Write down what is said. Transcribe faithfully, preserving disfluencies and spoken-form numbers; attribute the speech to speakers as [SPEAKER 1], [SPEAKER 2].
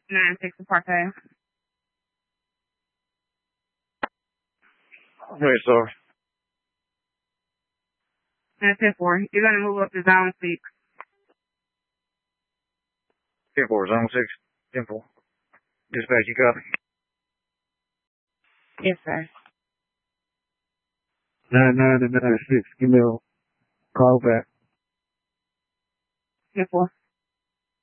[SPEAKER 1] nine six Parkway.
[SPEAKER 2] Wait, sorry.
[SPEAKER 1] That's ten four. You're going to move up to zone six.
[SPEAKER 2] ten four, zone six. ten four. Dispatch, you copy?
[SPEAKER 1] Yes, sir.
[SPEAKER 2] nine nine and nine six. Give me a call back.
[SPEAKER 1] ten four.